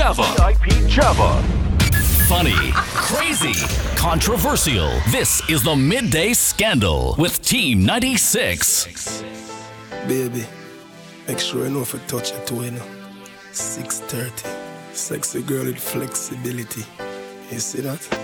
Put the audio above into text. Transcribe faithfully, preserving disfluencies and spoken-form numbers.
Java. V I P Java. Funny, crazy, controversial. This is the Midday Scandal with Team ninety-six. Baby, make sure you know if you touch it too, you know. six thirty. Sexy girl with flexibility. You see that?